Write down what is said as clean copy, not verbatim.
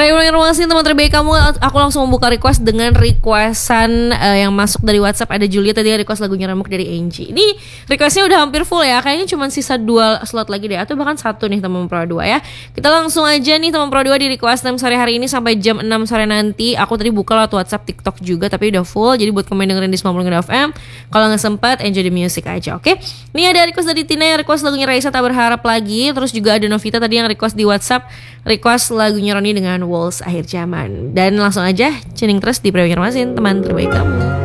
Informasi teman terbaik kamu, aku langsung membuka request dengan requestan yang masuk dari WhatsApp. Ada Julia tadi request lagunya Remuk dari Angie. Ini requestnya udah hampir full ya, kayaknya cuma sisa 2 slot lagi deh, atau bahkan 1 nih teman Pro 2 ya. Kita langsung aja nih teman Pro 2 di request time sore hari ini sampai jam 6 sore nanti. Aku tadi buka lewat WhatsApp, TikTok juga, tapi udah full. Jadi buat komen dengerin di 90 FM. Kalau nggak sempat, enjoy the music aja, oke? Ini ada request dari Tina yang request lagunya Raisa Tak Berharap Lagi. Terus juga ada Novita tadi yang request di WhatsApp, request lagunya Roni dengan Walls Akhir Zaman. Dan langsung aja tuning terus di Premier Masin, teman terbaik kamu.